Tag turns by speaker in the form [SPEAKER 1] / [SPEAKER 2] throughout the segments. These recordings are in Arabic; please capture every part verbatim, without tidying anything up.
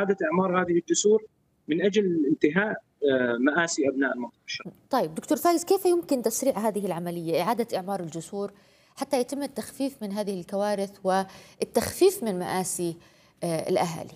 [SPEAKER 1] إعادة إعمار هذه الجسور من أجل انتهاء مآسي أبناء المنطقة الشرقية.
[SPEAKER 2] طيب دكتور فايز، كيف يمكن تسريع هذه العملية إعادة إعمار الجسور حتى يتم التخفيف من هذه الكوارث والتخفيف من مآسي الأهالي؟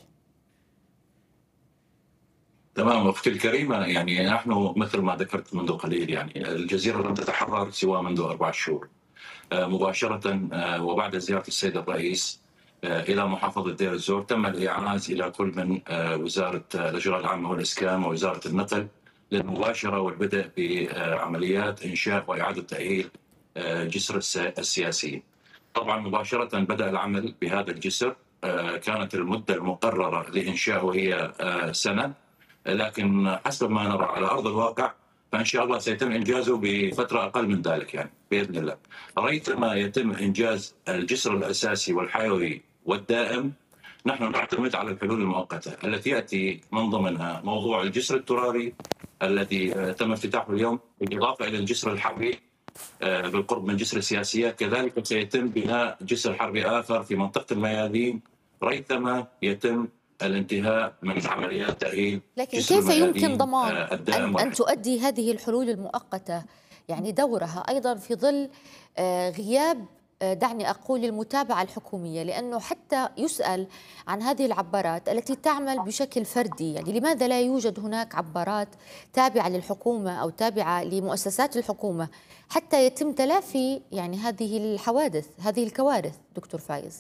[SPEAKER 3] تمام أختي الكريمة، يعني نحن مثل ما ذكرت منذ قليل، يعني الجزيرة لم تتحرر سوى منذ أربعة شهور مباشرة، وبعد زيارة السيد الرئيس إلى محافظة دير الزور تم الإعاز إلى كل من وزارة الأشغال العامة والإسكان ووزارة النقل للمباشرة والبدء بعمليات إنشاء وإعادة تأهيل جسر السياسيين. طبعا مباشرة بدأ العمل بهذا الجسر، كانت المدة المقررة لإنشاؤه هي سنة، لكن حسب ما نرى على أرض الواقع فإن شاء الله سيتم إنجازه بفترة أقل من ذلك، يعني بإذن الله. ريثما يتم إنجاز الجسر الأساسي والحيوي والدائم، نحن نعتمد على الحلول المؤقتة التي يأتي من ضمنها موضوع الجسر الترابي الذي تم افتتاحه اليوم، بالإضافة إلى الجسر الحربي بالقرب من جسر السياسية. كذلك سيتم بناء جسر حربي آخر في منطقة الميادين ريثما يتم الانتهاء من عمليات تأهيل.
[SPEAKER 2] لكن كيف يمكن ضمان أن, أن تؤدي هذه الحلول المؤقتة يعني دورها أيضا في ظل غياب، دعني أقول، المتابعة الحكومية؟ لأنه حتى يسأل عن هذه العبارات التي تعمل بشكل فردي، يعني لماذا لا يوجد هناك عبارات تابعة للحكومة أو تابعة لمؤسسات الحكومة حتى يتم تلافي يعني هذه الحوادث، هذه الكوارث دكتور فايز؟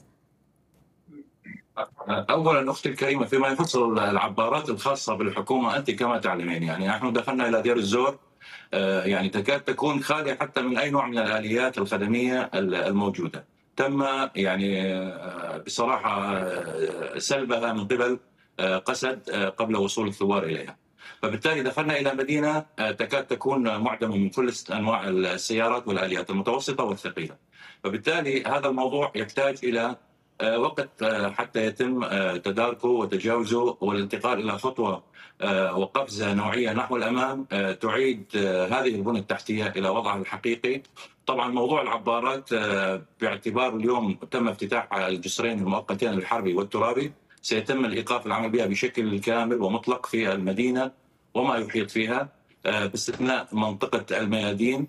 [SPEAKER 3] اولا اختي الكريمه، فيما يخص العبارات الخاصه بالحكومه انت كما تعلمين، يعني نحن دخلنا الى دير الزور يعني تكاد تكون خاليه حتى من اي نوع من الاليات الخدميه الموجوده. تم يعني بصراحه سلبها من قبل قسد قبل وصول الثوار اليها، فبالتالي دخلنا الى مدينه تكاد تكون معدمه من كل انواع السيارات والاليات المتوسطه والثقيله، فبالتالي هذا الموضوع يحتاج الى وقت حتى يتم تداركه وتجاوزه والانتقال إلى خطوة وقفزة نوعية نحو الأمام تعيد هذه البنى التحتية إلى وضعها الحقيقي. طبعا موضوع العبارات باعتبار اليوم تم افتتاح الجسرين المؤقتين الحربي والترابي، سيتم الإيقاف العمل بها بشكل كامل ومطلق في المدينة وما يحيط فيها باستثناء منطقة الميادين،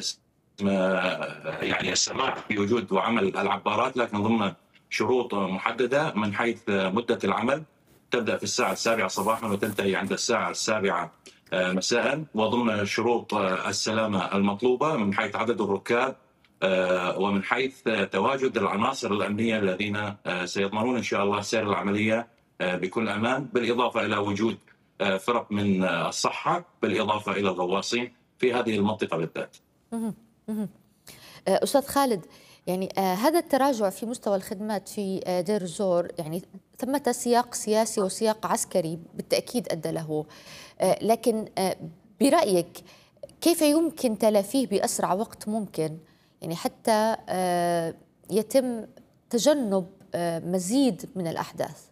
[SPEAKER 3] يعني السماح بوجود وعمل العبارات لكن ضمن شروط محددة من حيث مدة العمل، تبدأ في الساعة السابعة صباحا وتنتهي عند الساعة السابعة مساء، وضمن شروط السلامة المطلوبة من حيث عدد الركاب ومن حيث تواجد العناصر الأمنية الذين سيضمنون إن شاء الله سير العملية بكل أمان، بالإضافة إلى وجود فرق من الصحة، بالإضافة إلى الغواصين في هذه المنطقة بالذات.
[SPEAKER 2] أستاذ خالد، يعني آه هذا التراجع في مستوى الخدمات في آه دير الزور، يعني ثمة سياق سياسي وسياق عسكري بالتأكيد أدى له، آه لكن آه برأيك كيف يمكن تلافيه بأسرع وقت ممكن، يعني حتى آه يتم تجنب آه مزيد من الأحداث؟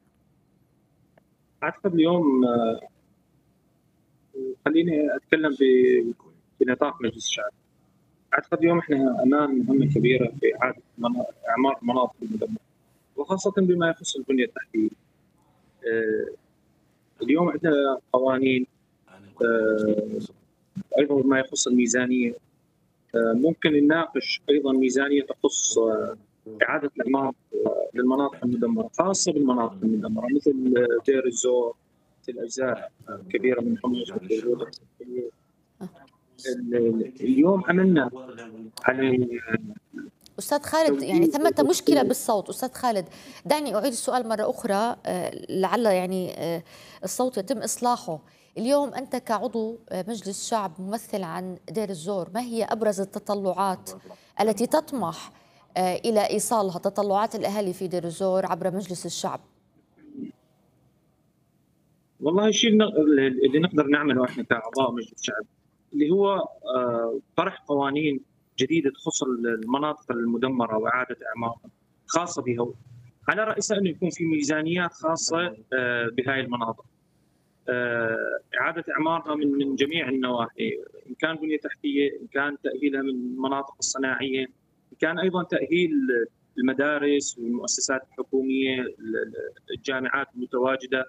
[SPEAKER 1] أعتقد اليوم آه خليني أتكلم بنطاق مجلس الشعب. أعتقد اليوم إحنا أمام مهمة كبيرة في إعادة إعمار المناطق المدمرة، وخاصة بما يخص البنية التحتية. اليوم عندنا قوانين، أيضا ما يخص الميزانية، ممكن نناقش أيضا ميزانية تخص إعادة الإعمار للمناطق المدمرة، خاصة بالمناطق المدمرة مثل دير الزور، مثل أجزاء كبيرة من حمص. اليوم عملنا على
[SPEAKER 2] أستاذ خالد، يعني ثمة مشكلة بالصوت. أستاذ خالد، دعني أعيد السؤال مرة أخرى لعل يعني الصوت يتم إصلاحه. اليوم أنت كعضو مجلس شعب ممثل عن دير الزور، ما هي أبرز التطلعات التي تطمح إلى إيصالها، تطلعات الأهالي في دير الزور عبر مجلس الشعب؟
[SPEAKER 1] والله الشيء اللي نقدر نعمله احنا كأعضاء مجلس الشعب اللي هو طرح قوانين جديدة تخص المناطق المدمرة وإعادة إعمارها خاصة بها، على رأسها أنه يكون في ميزانيات خاصة بهاي المناطق، إعادة إعمارها من من جميع النواحي، إن كان بنية تحتية، إن كان تأهيلها من المناطق الصناعية، إن كان أيضا تأهيل المدارس والمؤسسات الحكومية، الجامعات المتواجدة،